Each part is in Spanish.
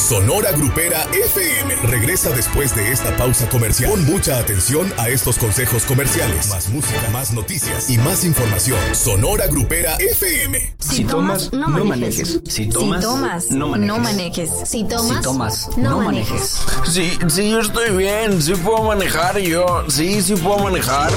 Sonora Grupera FM regresa después de esta pausa comercial. Pon mucha atención a estos consejos comerciales. Más música, más noticias y más información. Sonora Grupera FM. Si tomas, no manejes. Si tomas, no manejes. Si tomas, no manejes. Sí, yo estoy bien. Sí puedo manejar yo. Sí puedo manejar.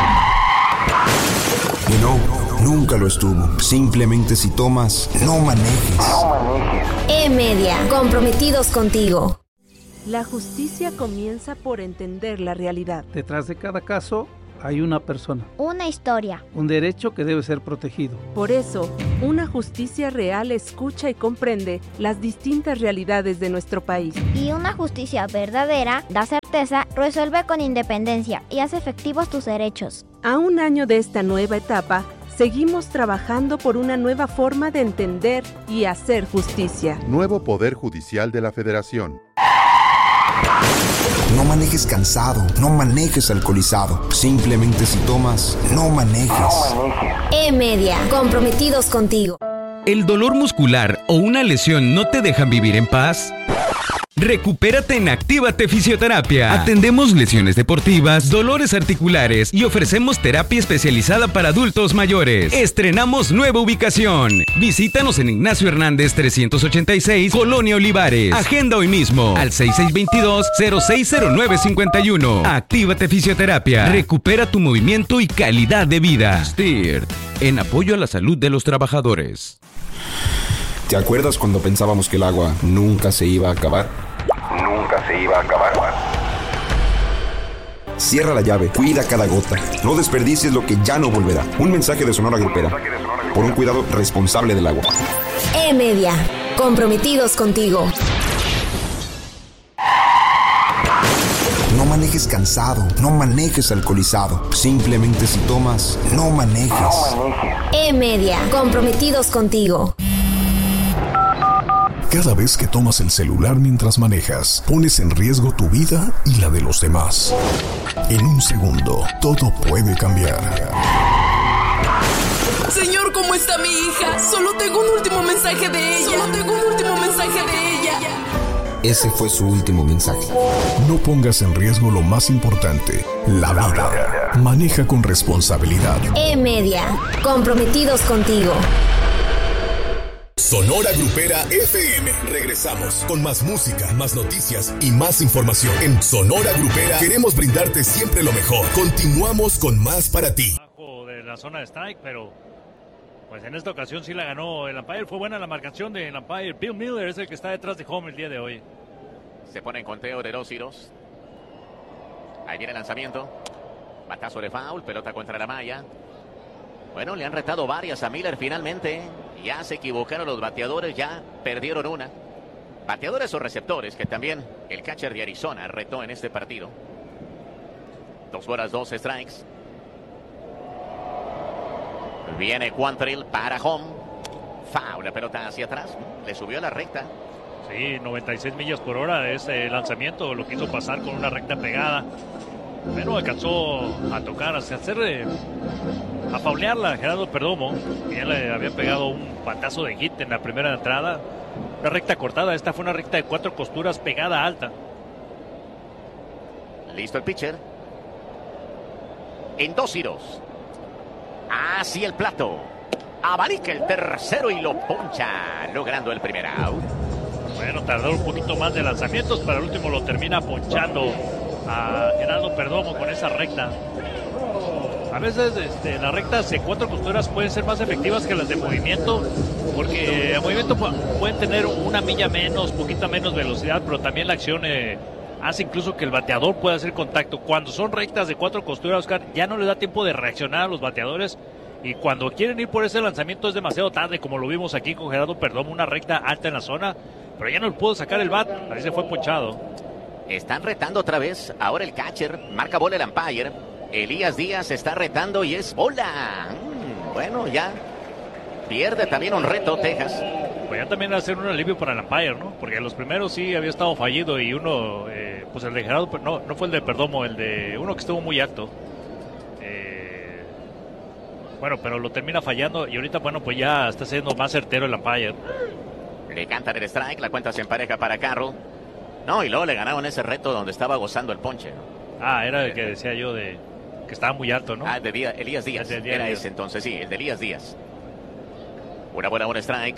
Y no, nunca lo estuvo. Simplemente si tomas, no manejes. E-Media, comprometidos contigo. La justicia comienza por entender la realidad. Detrás de cada caso hay una persona, una historia, un derecho que debe ser protegido. Por eso, una justicia real escucha y comprende las distintas realidades de nuestro país. Y una justicia verdadera da certeza, resuelve con independencia y hace efectivos tus derechos. A un año de esta nueva etapa, seguimos trabajando por una nueva forma de entender y hacer justicia. Nuevo Poder Judicial de la Federación. No manejes cansado, no manejes alcoholizado. Simplemente si tomas, no manejes. E-Media, comprometidos contigo. ¿El dolor muscular o una lesión no te dejan vivir en paz? Recupérate en Actívate Fisioterapia. Atendemos lesiones deportivas, dolores articulares y ofrecemos terapia especializada para adultos mayores. Estrenamos nueva ubicación. Visítanos en Ignacio Hernández 386, Colonia Olivares. Agenda hoy mismo al 6622-060951. Actívate Fisioterapia. Recupera tu movimiento y calidad de vida. STIRT, en apoyo a la salud de los trabajadores. ¿Te acuerdas cuando pensábamos que el agua nunca se iba a acabar? Cierra la llave, cuida cada gota. No desperdicies lo que ya no volverá. Un mensaje de Sonora Grupera. Por un cuidado responsable del agua. E-Media, comprometidos contigo. No manejes cansado, no manejes alcoholizado. Simplemente si tomas, no manejes. E-Media, comprometidos contigo. Cada vez que tomas el celular mientras manejas, pones en riesgo tu vida y la de los demás. En un segundo, todo puede cambiar. Señor, ¿cómo está mi hija? Solo tengo un último mensaje de ella. Ese fue su último mensaje. No pongas en riesgo lo más importante, la vida. Maneja con responsabilidad. E-Media, comprometidos contigo. Sonora Grupera FM. Regresamos con más música, más noticias y más información. En Sonora Grupera queremos brindarte siempre lo mejor. Continuamos con más para ti. De la zona de strike, pero pues en esta ocasión sí la ganó el umpire. Fue buena la marcación del umpire. Bill Miller es el que está detrás de home el día de hoy. Se pone en conteo de 2-2. Ahí viene el lanzamiento. Batazo de foul, pelota contra la malla. Bueno, le han retado varias a Miller finalmente. Ya se equivocaron los bateadores, ya perdieron una. Bateadores o receptores, que también el catcher de Arizona retó en este partido. 2 strikes. Viene Quantrill para home. Foul, la pelota hacia atrás. Le subió a la recta. Sí, 96 millas por hora de ese lanzamiento. Lo quiso pasar con una recta pegada. Pero alcanzó a tocar, a faulearla a Gerardo Perdomo. Ya le había pegado un patazo de hit en la primera entrada. Una recta cortada. Esta fue una recta de 4 costuras pegada alta. Listo el pitcher. En 2-2. Hacia el plato. Abalica el tercero y lo poncha, logrando el primer out. Bueno, tardó un poquito más de lanzamientos, pero al último lo termina ponchando a Gerardo Perdomo con esa recta. A veces las rectas de 4 costuras pueden ser más efectivas que las de movimiento, porque el movimiento pueden tener una milla menos, poquita menos velocidad, pero también la acción hace incluso que el bateador pueda hacer contacto. Cuando son rectas de 4 costuras, Oscar, ya no les da tiempo de reaccionar a los bateadores, y cuando quieren ir por ese lanzamiento es demasiado tarde, como lo vimos aquí con Gerardo Perdomo, una recta alta en la zona, pero ya no le pudo sacar el bat, ahí se fue ponchado. Están retando otra vez, ahora el catcher, marca bola el umpire. Elías Díaz está retando y es bola. Bueno, ya pierde también un reto Texas. Pues ya también hacer un alivio para el umpire, ¿no? Porque los primeros sí había estado fallido y uno, pues el de Gerardo, no fue el de Perdomo, el de uno que estuvo muy alto. Bueno, pero lo termina fallando y ahorita, bueno, pues ya está siendo más certero el umpire. Le cantan el strike, la cuenta se empareja para Carroll. No, y luego le ganaron ese reto donde estaba gozando el ponche. Era el que decía yo de que estaba muy alto, ¿no? De Elías Díaz. Era ese entonces, sí, el de Elías Díaz. Una buena strike.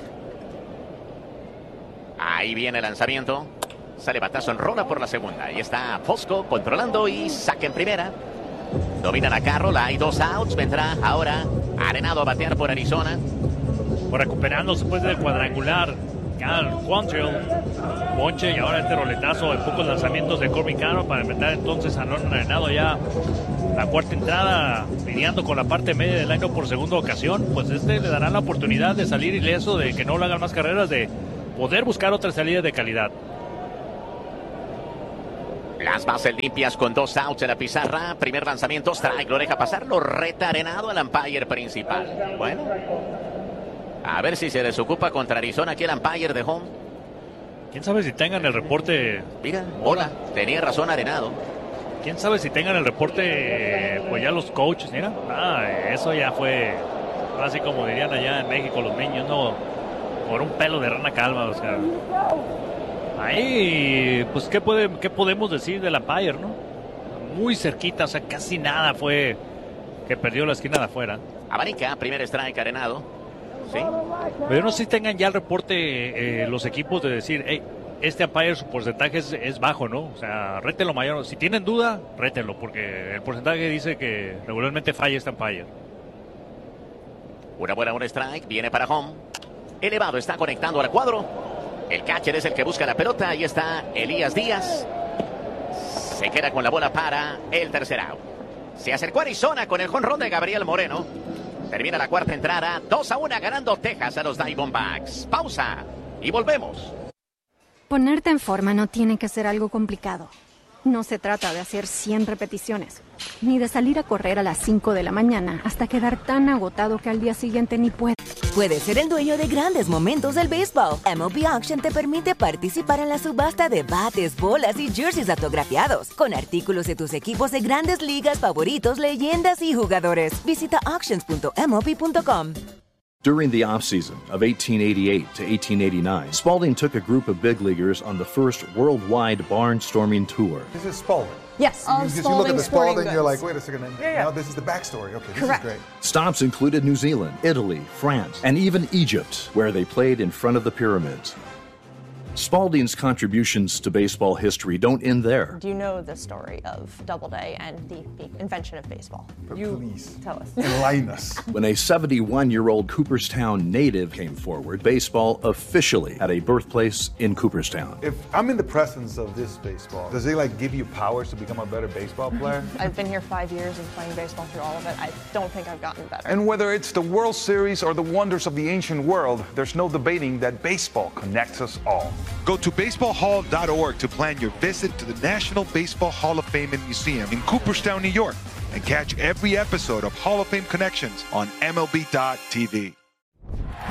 Ahí viene el lanzamiento. Sale batazo en rola por la segunda. Ahí está Fosco controlando y saca en primera. Dominan a Carroll, hay 2 outs. Vendrá ahora Arenado a batear por Arizona. Recuperándose después del cuadrangular. Ya Quantrill, ponche y ahora este roletazo en pocos lanzamientos de Corbin Carroll para enfrentar entonces a Nolan Arenado ya la cuarta entrada, lidiando con la parte media del año por segunda ocasión. Pues le dará la oportunidad de salir ileso, de que no le hagan más carreras, de poder buscar otra salida de calidad. Las bases limpias con 2 outs en la pizarra. Primer lanzamiento, strike, lo deja pasar, lo reta Arenado al umpire principal. Bueno, a ver si se desocupa contra Arizona aquí el umpire de home. ¿Quién sabe si tengan el reporte? Mira, hola, tenía razón Arenado. ¿Quién sabe si tengan el reporte, pues ya los coaches? Mira, eso ya fue, así como dirían allá en México los niños, no, por un pelo de rana calva, o sea. Ahí, pues, ¿qué podemos decir del umpire, no? Muy cerquita, o sea, casi nada fue que perdió la esquina de afuera. Abanica, primer strike Arenado. Sí. Pero no sé si tengan ya el reporte los equipos de decir, hey, este umpire su porcentaje es bajo, ¿no? O sea, rétenlo mayor. Si tienen duda, rétenlo, porque el porcentaje dice que regularmente falla este umpire. Una buena strike, viene para home. Elevado, está conectando al cuadro. El catcher es el que busca la pelota. Ahí está Elías Díaz. Se queda con la bola para el tercer out. Se acercó Arizona con el jonrón de Gabriel Moreno. Termina la cuarta entrada. 2-1 ganando Texas a los Diamondbacks. Pausa y volvemos. Ponerte en forma no tiene que ser algo complicado. No se trata de hacer 100 repeticiones, ni de salir a correr a las 5 de la mañana hasta quedar tan agotado que al día siguiente ni puedes. Puedes ser el dueño de grandes momentos del béisbol. MLB Auction te permite participar en la subasta de bates, bolas y jerseys autografiados, con artículos de tus equipos de grandes ligas favoritos, leyendas y jugadores. Visita auctions.mlb.com. During the offseason of 1888 to 1889, Spalding took a group of big leaguers on the first worldwide barnstorming tour. This is Spalding. Yes. You look at the Spalding, you're like, wait a second. Now this is the backstory. Okay, this is great. Stops included New Zealand, Italy, France, and even Egypt, where they played in front of the pyramids. Spalding's contributions to baseball history don't end there. Do you know the story of Doubleday and the invention of baseball? Please tell us. Enlighten us. When a 71-year-old Cooperstown native came forward, baseball officially had a birthplace in Cooperstown. If I'm in the presence of this baseball, does it give you powers to become a better baseball player? I've been here 5 years and playing baseball through all of it. I don't think I've gotten better. And whether it's the World Series or the wonders of the ancient world, there's no debating that baseball connects us all. Go to baseballhall.org to plan your visit to the National Baseball Hall of Fame and Museum in Cooperstown, New York, and catch every episode of Hall of Fame Connections on MLB.tv.